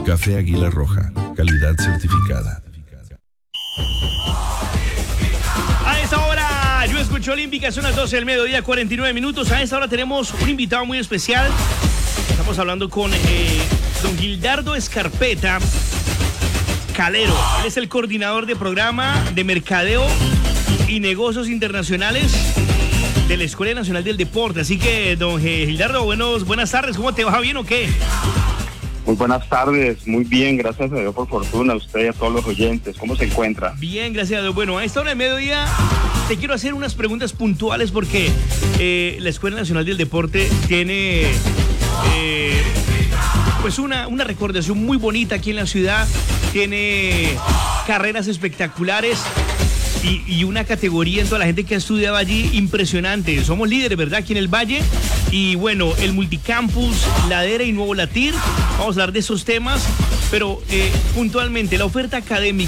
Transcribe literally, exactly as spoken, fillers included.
Café Águila Roja, calidad certificada. A esta hora, yo escucho Olímpica, son las doce del mediodía, cuarenta y nueve minutos. A esta hora tenemos un invitado muy especial. Estamos hablando con eh, don Gildardo Escarpeta Calero. Él es el coordinador de programa de mercadeo y negocios internacionales de la Escuela Nacional del Deporte. Así que, don Gildardo, buenos, buenas tardes. ¿Cómo te va? ¿Bien o qué? Muy buenas tardes, muy bien, gracias a Dios por fortuna, a usted y a todos los oyentes. ¿Cómo se encuentra? Bien, gracias a Dios. Bueno, a esta hora de mediodía te quiero hacer unas preguntas puntuales porque eh, la Escuela Nacional del Deporte tiene eh, pues una, una recordación muy bonita aquí en la ciudad. Tiene carreras espectaculares y, y una categoría en toda la gente que ha estudiado allí impresionante. Somos líderes, ¿verdad? Aquí en el Valle. Y bueno, el multicampus, Ladera y Nuevo Latir. Vamos a hablar de esos temas, pero eh, puntualmente la oferta académica